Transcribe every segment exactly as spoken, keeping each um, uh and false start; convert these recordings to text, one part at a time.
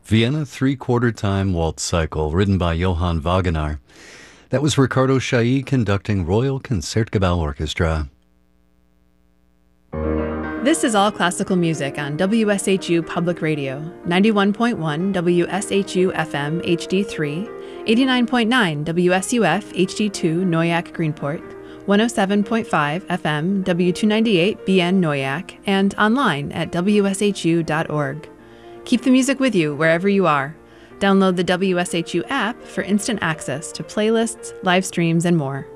Vienna Three-Quarter Time Waltz Cycle, written by Johann Wagenaar. That was Ricardo Chailly conducting Royal Concertgebouw Orchestra. This is All Classical Music on W S H U Public Radio, ninety-one point one W S H U F M H D three, eighty-nine point nine W S U F H D two Noyak Greenport, one oh seven point five F M W two ninety-eight B N Noyak, and online at W S H U dot org. Keep the music with you wherever you are. Download the W S H U app for instant access to playlists, live streams, and more.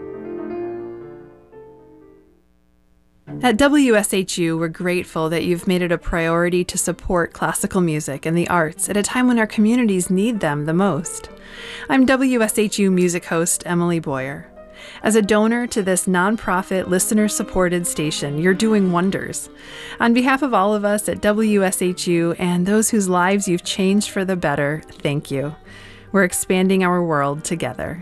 At W S H U, we're grateful that you've made it a priority to support classical music and the arts at a time when our communities need them the most. I'm W S H U music host Emily Boyer. As a donor to this nonprofit, listener-supported station, you're doing wonders. On behalf of all of us at W S H U and those whose lives you've changed for the better, thank you. We're expanding our world together.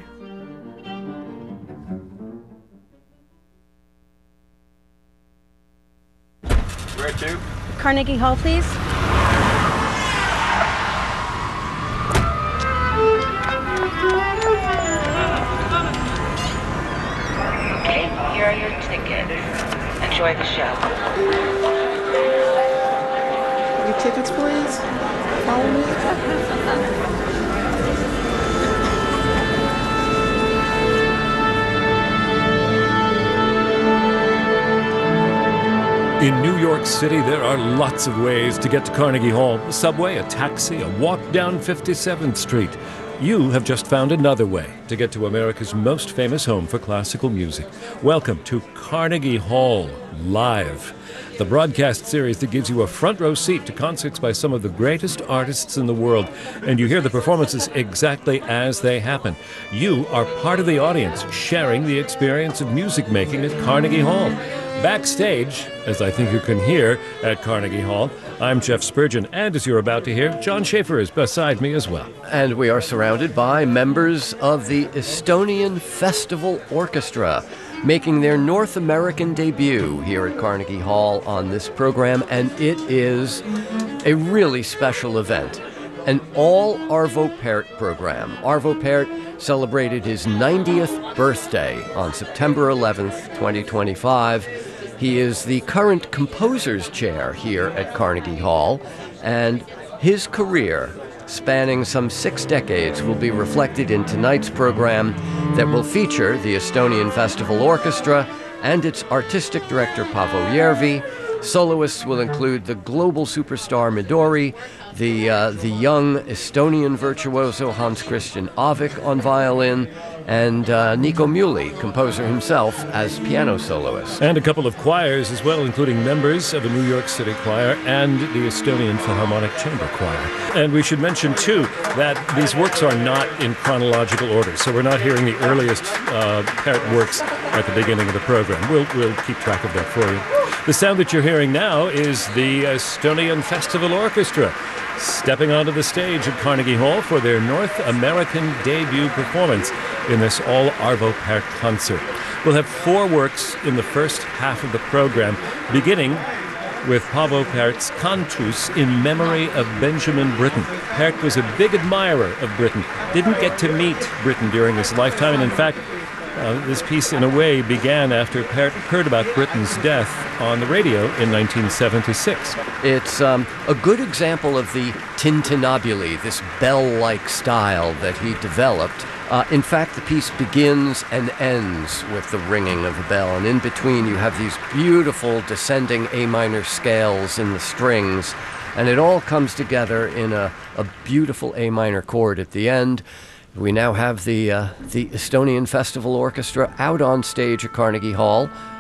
Where to? Carnegie Hall, please. Here are your tickets. Enjoy the show. Your tickets, please. Follow me. In New York City, there are lots of ways to get to Carnegie Hall. A subway, a taxi, a walk down fifty-seventh Street. You have just found another way to get to America's most famous home for classical music. Welcome to Carnegie Hall Live, the broadcast series that gives you a front row seat to concerts by some of the greatest artists in the world, and you hear the performances exactly as they happen. You are part of the audience, sharing the experience of music making at Carnegie Hall. Backstage, as I think you can hear at Carnegie Hall, I'm Jeff Spurgeon, and as you're about to hear, John Schaefer is beside me as well. And we are surrounded by members of the Estonian Festival Orchestra, making their North American debut here at Carnegie Hall on this program, and it is a really special event. An all Arvo Pärt program. Arvo Pärt celebrated his ninetieth birthday on September eleventh, twenty twenty-five. He is the current composer's chair here at Carnegie Hall, and his career, spanning some six decades, will be reflected in tonight's program that will feature the Estonian Festival Orchestra and its artistic director Paavo Järvi. Soloists will include the global superstar Midori, the uh, the young Estonian virtuoso Hans Christian Avik on violin, and uh, Nico Muhly, composer himself, as piano soloist. And a couple of choirs as well, including members of the New York City Choir and the Estonian Philharmonic Chamber Choir. And we should mention, too, that these works are not in chronological order, so we're not hearing the earliest uh, Pärt works at the beginning of the program. We'll, we'll keep track of that for you. The sound that you're hearing now is the Estonian Festival Orchestra, stepping onto the stage at Carnegie Hall for their North American debut performance in this all Arvo Pärt concert. We'll have four works in the first half of the program, beginning with Paavo Pärt's Cantus in memory of Benjamin Britten. Pärt was a big admirer of Britten, didn't get to meet Britten during his lifetime, and in fact, Uh, this piece, in a way, began after Pärt heard about Britten's death on the radio in nineteen seventy-six. It's um, a good example of the tintinnabuli, this bell-like style that he developed. Uh, in fact, the piece begins and ends with the ringing of a bell, and in between you have these beautiful descending A minor scales in the strings, and it all comes together in a, a beautiful A minor chord at the end. We now have the uh, the Estonian Festival Orchestra out on stage at Carnegie Hall.